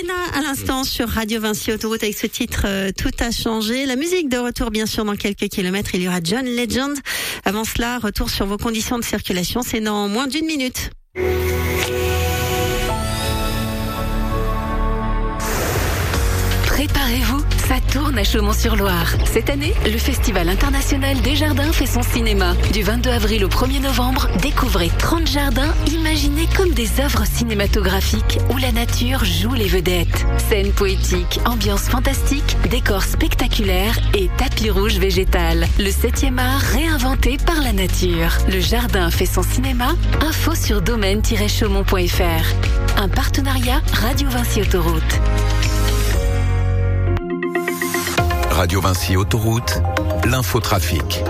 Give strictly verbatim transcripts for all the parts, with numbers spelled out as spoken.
Lena à l'instant sur Radio Vinci Autoroute avec ce titre euh, Tout a changé. La musique de retour bien sûr dans quelques kilomètres. Il y aura John Legend. Avant cela, retour sur vos conditions de circulation. C'est dans moins d'une minute. Préparez-vous, ça tourne à Chaumont-sur-Loire. Cette année, le Festival international des jardins fait son cinéma. Du vingt-deux avril au premier novembre, découvrez trente jardins imaginés comme des œuvres cinématographiques où la nature joue les vedettes. Scènes poétiques, ambiance fantastique, décors spectaculaires et tapis rouge végétal. Le septième art réinventé par la nature. Le jardin fait son cinéma. Info sur domaine tiret chaumont point f r. Un partenariat Radio Vinci Autoroute. Radio Vinci Autoroute, l'infotrafic.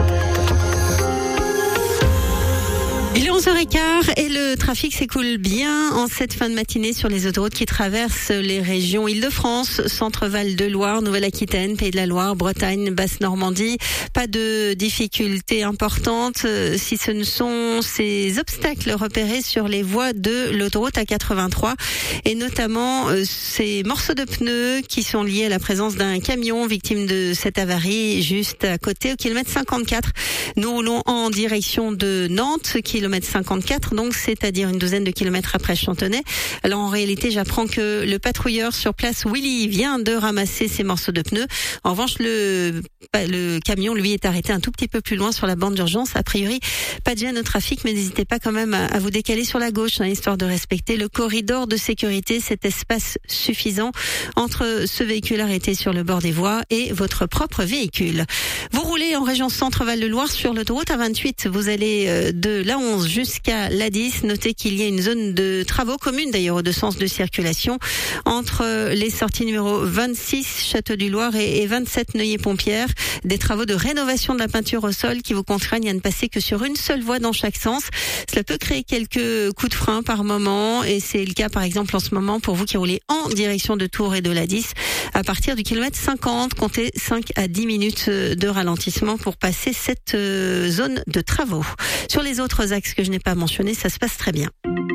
Il est onze heures quinze et le trafic s'écoule bien en cette fin de matinée sur les autoroutes qui traversent les régions Île-de-France, Centre-Val de Loire, Nouvelle-Aquitaine, Pays de la Loire, Bretagne, Basse-Normandie. Pas de difficultés importantes si ce ne sont ces obstacles repérés sur les voies de l'autoroute A quatre-vingt-trois et notamment ces morceaux de pneus qui sont liés à la présence d'un camion victime de cette avarie juste à côté au kilomètre cinquante-quatre. Nous roulons en direction de Nantes, kilomètre cinquante-quatre, donc c'est-à-dire une douzaine de kilomètres après Chantonnay. Alors en réalité, j'apprends que le patrouilleur sur place, Willy, vient de ramasser ces morceaux de pneus. En revanche, le, le camion, lui, est arrêté un tout petit peu plus loin sur la bande d'urgence. A priori, pas de gêne au trafic, mais n'hésitez pas quand même à, à vous décaler sur la gauche, hein, histoire de respecter le corridor de sécurité, cet espace suffisant entre ce véhicule arrêté sur le bord des voies et votre propre véhicule. Vous roulez en région Centre-Val de Loire sur l'autoroute A vingt-huit. Vous allez de l'A onze jusqu'à l'A dix. Notez qu'il y a une zone de travaux commune d'ailleurs aux deux sens de circulation entre les sorties numéro vingt-six Château du Loir et vingt-sept Neuilly-Pompière. Des travaux de rénovation de la peinture au sol qui vous contraignent à ne passer que sur une seule voie dans chaque sens. Cela peut créer quelques coups de frein par moment et c'est le cas par exemple en ce moment pour vous qui roulez en direction de Tours et de l'A dix. À partir du kilomètre cinquante, comptez cinq à dix minutes de ralentissement pour passer cette zone de travaux. Sur les autres axes que je n'ai pas mentionnés, ça se passe très bien.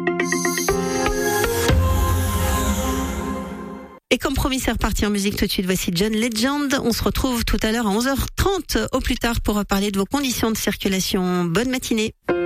Et comme promis, c'est reparti en musique tout de suite. Voici John Legend. On se retrouve tout à l'heure à onze heures trente au plus tard pour parler de vos conditions de circulation. Bonne matinée.